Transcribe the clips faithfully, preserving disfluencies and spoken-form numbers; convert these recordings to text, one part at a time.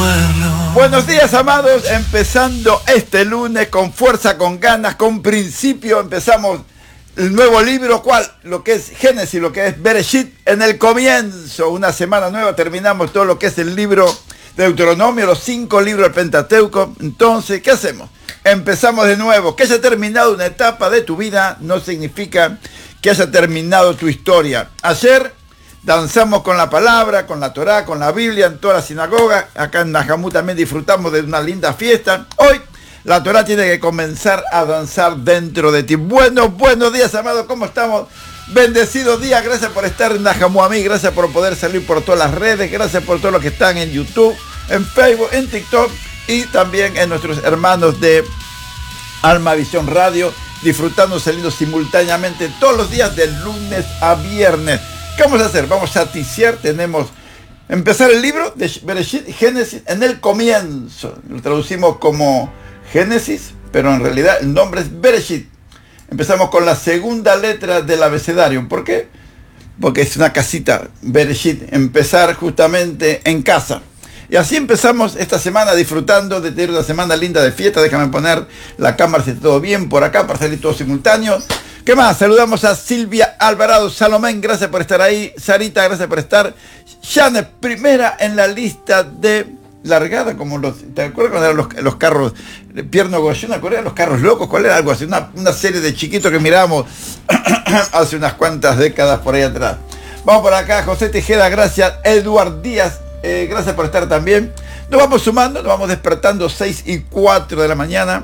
recuerdo. Buenos días, amados, empezando este lunes con fuerza, con ganas, con principio. Empezamos el nuevo libro, ¿cuál? Lo que es Génesis, lo que es Bereshit, en el comienzo, una semana nueva, terminamos todo lo que es el libro de Deuteronomio, los cinco libros del Pentateuco. Entonces, ¿qué hacemos? Empezamos de nuevo. Que haya terminado una etapa de tu vida no significa que haya terminado tu historia. Ayer danzamos con la palabra, con la Torá, con la Biblia en toda la sinagoga. Acá en Najamú también disfrutamos de una linda fiesta. Hoy la Torá tiene que comenzar a danzar dentro de ti. Buenos, buenos días, amados. ¿Cómo estamos? Bendecidos días. Gracias por estar en Najamú a mí. Gracias por poder salir por todas las redes. Gracias por todos los que están en YouTube, en Facebook, en TikTok y también en nuestros hermanos de Alma Visión Radio, disfrutando, saliendo simultáneamente todos los días de lunes a viernes. ¿Qué vamos a hacer? Vamos a ticiar, tenemos empezar el libro de Bereshit, Génesis, en el comienzo. Lo traducimos como Génesis, pero en realidad el nombre es Bereshit. Empezamos con la segunda letra del abecedario. ¿Por qué? Porque es una casita, Bereshit, empezar justamente en casa. Y así empezamos esta semana disfrutando de tener una semana linda de fiesta. Déjame poner la cámara si está todo bien por acá para salir todo simultáneo. ¿Qué más? Saludamos a Silvia Alvarado, Salomén, gracias por estar ahí. Sarita, gracias por estar. Janet, primera en la lista de largada, como los, ¿te acuerdas cuando eran los, los carros? Pierno Goyuna, ¿cuál eran los carros locos? ¿Cuál era algo así? Una, una serie de chiquitos que mirábamos hace unas cuantas décadas por ahí atrás. Vamos por acá, José Tejeda, gracias. Eduard Díaz, eh, gracias por estar también. Nos vamos sumando, nos vamos despertando seis y cuatro de la mañana.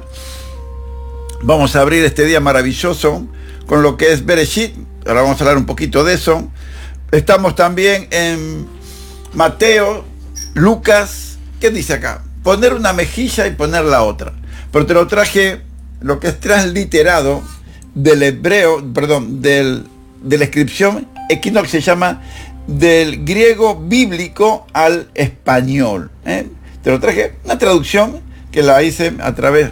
Vamos a abrir este día maravilloso con lo que es Bereshit. Ahora vamos a hablar un poquito de eso. Estamos también en Mateo, Lucas. ¿Qué dice acá? Poner una mejilla y poner la otra. Pero te lo traje lo que es transliterado del hebreo, perdón, del, de la inscripción Equinox, se llama del griego bíblico al español. ¿eh? Te lo traje, una traducción que la hice a través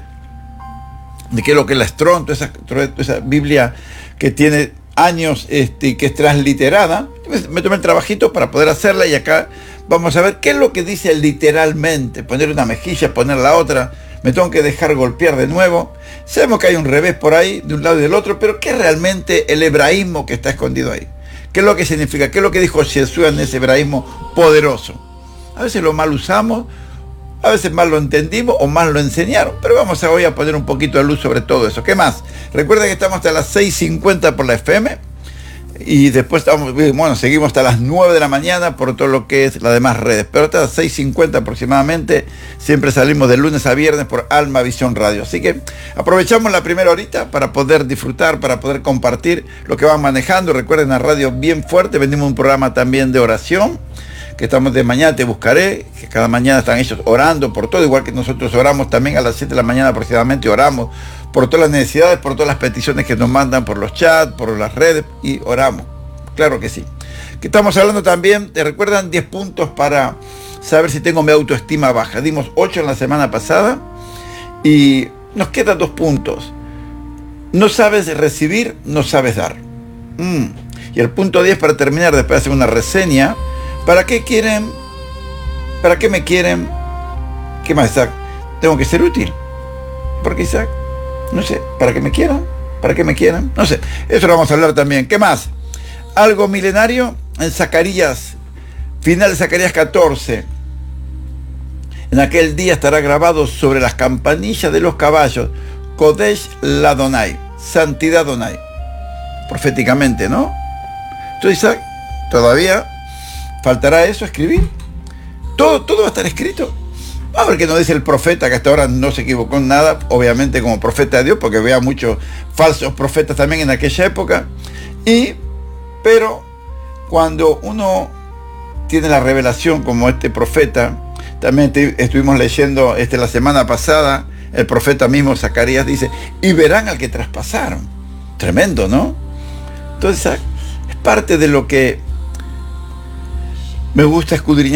de qué es lo que es la Strong, toda esa, toda esa Biblia que tiene años, este, que es transliterada. Me tomé el trabajito para poder hacerla y acá vamos a ver qué es lo que dice literalmente. Poner una mejilla, poner la otra, me tengo que dejar golpear de nuevo. Sabemos que hay un revés por ahí, de un lado y del otro, pero ¿qué es realmente el hebraísmo que está escondido ahí? ¿Qué es lo que significa? ¿Qué es lo que dijo Jesús en ese hebraísmo poderoso? A veces lo mal usamos, a veces más lo entendimos o más lo enseñaron, pero vamos a hoy a poner un poquito de luz sobre todo eso. ¿Qué más? Recuerda que estamos hasta las seis cincuenta por la F M y después estamos, bueno, seguimos hasta las nueve de la mañana por todo lo que es las demás redes, pero hasta las seis cincuenta aproximadamente siempre salimos de lunes a viernes por Alma Visión Radio. Así que aprovechamos la primera horita para poder disfrutar, para poder compartir lo que van manejando. Recuerden, la radio bien fuerte, venimos un programa también de oración, que estamos de mañana te buscaré, que cada mañana están ellos orando por todo, igual que nosotros oramos también a las siete de la mañana aproximadamente, oramos por todas las necesidades, por todas las peticiones que nos mandan por los chats, por las redes, y oramos, claro que sí. Que estamos hablando también, ¿te recuerdan? diez puntos para saber si tengo mi autoestima baja. Dimos ocho en la semana pasada y nos quedan dos puntos. No sabes recibir, no sabes dar. Mm. Y el punto diez para terminar, después de hacer una reseña. ¿Para qué quieren? ¿Para qué me quieren? ¿Qué más, Isaac? Tengo que ser útil. ¿Por qué, Isaac? No sé. ¿Para qué me quieran? ¿Para qué me quieran? No sé. Eso lo vamos a hablar también. ¿Qué más? Algo milenario en Zacarías. Final de Zacarías catorce. En aquel día estará grabado sobre las campanillas de los caballos. Kodesh Ladonai. Santidad Donai. Proféticamente, ¿no? Entonces, Isaac, todavía faltará eso, escribir. Todo, todo va a estar escrito. A ver qué nos dice el profeta, que hasta ahora no se equivocó en nada, obviamente como profeta de Dios, porque vea muchos falsos profetas también en aquella época. Y, pero, cuando uno tiene la revelación como este profeta, también te, estuvimos leyendo este, la semana pasada, el profeta mismo, Zacarías, dice, y verán al que traspasaron. Tremendo, ¿no? Entonces, es parte de lo que me gusta escudriñar